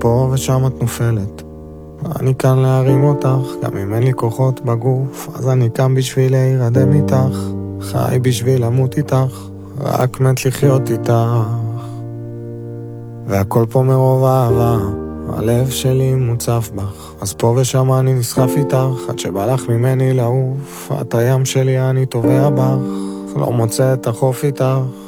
פה ושם את נופלת, אני כאן להרים אותך, גם אם אין לי כוחות בגוף, אז אני כאן בשביל להירדם איתך, חי בשביל למות איתך, רק מת לחיות איתך. והכל פה מרוב אהבה, הלב שלי מוצף בך, אז פה ושם אני נסחף איתך, עד שבא לך ממני לעוף, את הים שלי אני טובע בך, לא מוצא את החוף איתך.